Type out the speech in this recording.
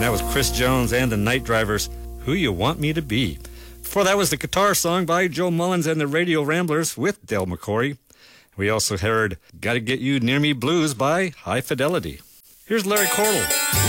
And that was Chris Jones and the Night Drivers, Who You Want Me to Be. Before that was the guitar song by Joe Mullins and the Radio Ramblers with Del McCoury. We also heard Gotta Get You Near Me Blues by High Fidelity. Here's Larry Cordell.